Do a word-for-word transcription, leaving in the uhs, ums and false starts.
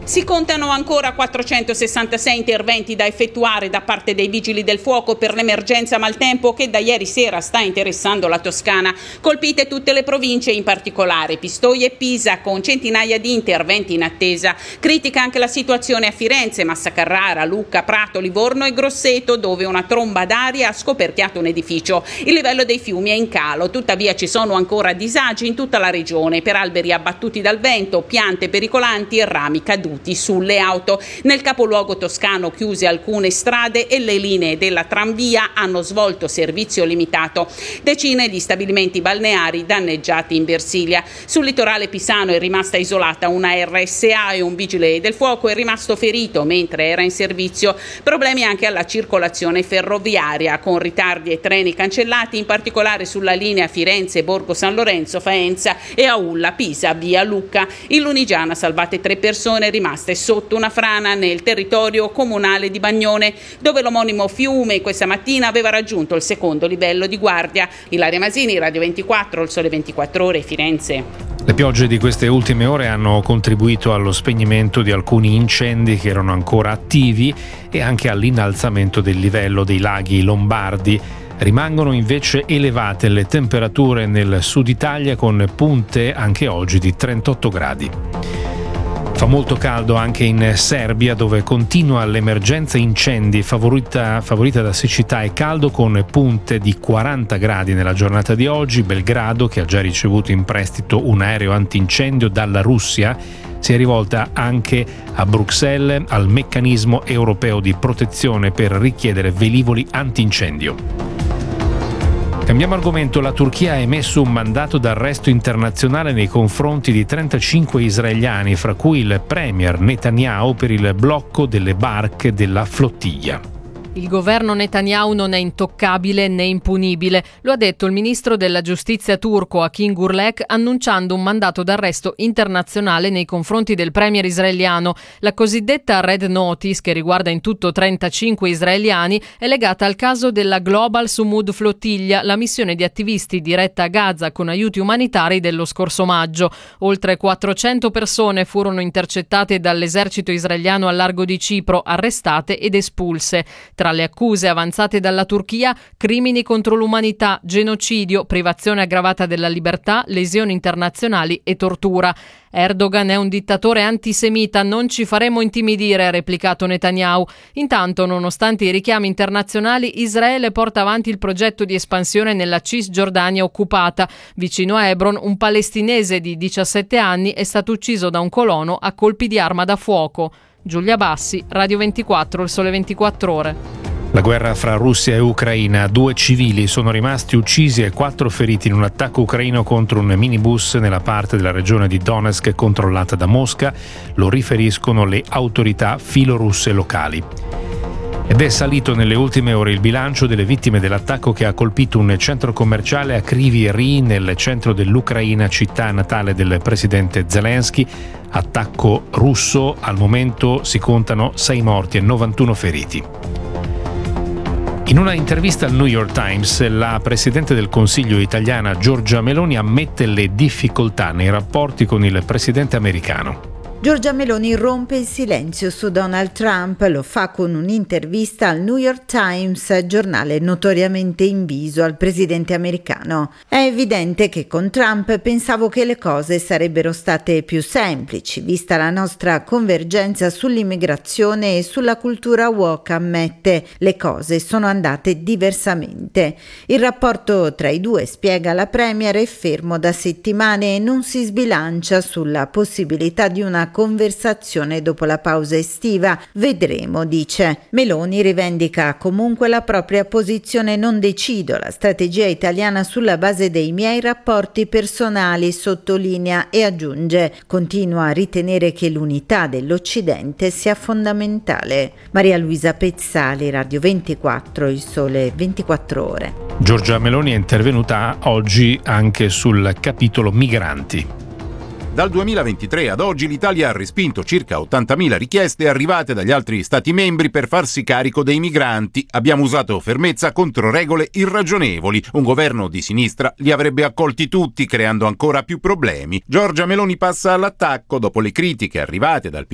Si contano ancora quattrocentosessantasei interventi da effettuare da parte dei vigili del fuoco per l'emergenza maltempo che da ieri sera sta interessando la Toscana. Colpite tutte le province, in particolare Pistoia e Pisa, con centinaia di interventi in attesa. Critica anche la situazione a Firenze, Massa Carrara, Lucca, Prato, Livorno e Grosseto, dove una tromba d'aria ha scoperchiato un edificio. Il livello dei fiumi è in calo, tuttavia ci sono ancora disagi in tutta la regione per alberi abbattuti dal vento, piante pericolanti e rami caduti sulle auto. Nel capoluogo toscano chiuse alcune strade e le linee della tranvia hanno svolto servizio limitato. Decine di stabilimenti balneari danneggiati in Versilia. Sul litorale pisano è rimasta isolata una R S A e un vigile del fuoco è rimasto ferito mentre era in servizio. Problemi anche alla circolazione ferroviaria, con ritardi e treni cancellati, in particolare sulla linea Firenze-Borgo San Lorenzo-Faenza e Aulla-Pisa via Lucca. In Lunigiana salvate tre persone rimaste sotto una frana nel territorio comunale di Bagnone, dove l'omonimo fiume questa mattina aveva raggiunto il secondo livello di guardia. Ilaria Masini, Radio ventiquattro, Il Sole ventiquattro Ore, Firenze. Le piogge di queste ultime ore hanno contribuito allo spegnimento di alcuni incendi che erano ancora attivi e anche all'innalzamento del livello dei laghi lombardi. Rimangono invece elevate le temperature nel sud Italia, con punte anche oggi di trentotto gradi. Fa molto caldo anche in Serbia, dove continua l'emergenza incendi favorita, favorita da siccità e caldo, con punte di quaranta gradi nella giornata di oggi. Belgrado, che ha già ricevuto in prestito un aereo antincendio dalla Russia, si è rivolta anche a Bruxelles, al meccanismo europeo di protezione, per richiedere velivoli antincendio. Cambiamo argomento. La Turchia ha emesso un mandato d'arresto internazionale nei confronti di trentacinque israeliani, fra cui il premier Netanyahu, per il blocco delle barche della flottiglia. Il governo Netanyahu non è intoccabile né impunibile, lo ha detto il ministro della giustizia turco Hakim Gurlek, annunciando un mandato d'arresto internazionale nei confronti del premier israeliano. La cosiddetta Red Notice, che riguarda in tutto trentacinque israeliani, è legata al caso della Global Sumud Flottiglia, la missione di attivisti diretta a Gaza con aiuti umanitari dello scorso maggio. Oltre quattrocento persone furono intercettate dall'esercito israeliano al largo di Cipro, arrestate ed espulse. Tra le accuse avanzate dalla Turchia, crimini contro l'umanità, genocidio, privazione aggravata della libertà, lesioni internazionali e tortura. Erdogan è un dittatore antisemita, non ci faremo intimidire, ha replicato Netanyahu. Intanto, nonostante i richiami internazionali, Israele porta avanti il progetto di espansione nella Cisgiordania occupata. Vicino a Hebron, un palestinese di diciassette anni è stato ucciso da un colono a colpi di arma da fuoco. Giulia Bassi, Radio ventiquattro, Il Sole ventiquattro Ore. La guerra fra Russia e Ucraina. Due civili sono rimasti uccisi e quattro feriti in un attacco ucraino contro un minibus nella parte della regione di Donetsk controllata da Mosca, lo riferiscono le autorità filorusse locali. Ed è salito nelle ultime ore il bilancio delle vittime dell'attacco che ha colpito un centro commerciale a Kryvyi Rih, nel centro dell'Ucraina, città natale del presidente Zelensky. Attacco russo, al momento si contano sei morti e novantuno feriti. In una intervista al New York Times, la Presidente del Consiglio italiana Giorgia Meloni ammette le difficoltà nei rapporti con il presidente americano. Giorgia Meloni rompe il silenzio su Donald Trump, lo fa con un'intervista al New York Times, giornale notoriamente inviso al presidente americano. È evidente che con Trump pensavo che le cose sarebbero state più semplici, vista la nostra convergenza sull'immigrazione e sulla cultura woke, ammette. Le cose sono andate diversamente. Il rapporto tra i due, spiega la premier, è fermo da settimane e non si sbilancia sulla possibilità di una conversazione dopo la pausa estiva. Vedremo, dice. Meloni rivendica comunque la propria posizione: non decido la strategia italiana sulla base dei miei rapporti personali, sottolinea, e aggiunge: continua a ritenere che l'unità dell'Occidente sia fondamentale. Maria Luisa Pezzali, Radio ventiquattro, Il Sole ventiquattro Ore. Giorgia Meloni è intervenuta oggi anche sul capitolo migranti. Dal duemilaventitré ad oggi l'Italia ha respinto circa ottantamila richieste arrivate dagli altri Stati membri per farsi carico dei migranti. Abbiamo usato fermezza contro regole irragionevoli. Un governo di sinistra li avrebbe accolti tutti, creando ancora più problemi. Giorgia Meloni passa all'attacco dopo le critiche arrivate dal